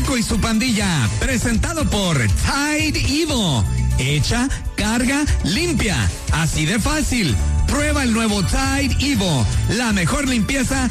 Checo y su pandilla, presentado por Tide Evo. Echa, carga, limpia. Así de fácil. Prueba el nuevo Tide Evo, la mejor limpieza